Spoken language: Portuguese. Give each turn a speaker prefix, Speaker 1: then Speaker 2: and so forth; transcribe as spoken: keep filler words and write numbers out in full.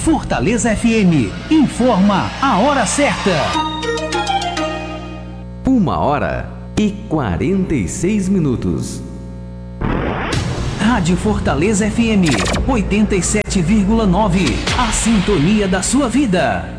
Speaker 1: Fortaleza F M informa a hora certa.
Speaker 2: Uma hora e quarenta e seis minutos.
Speaker 1: Rádio Fortaleza F M oitenta e sete vírgula nove. A sintonia da sua vida.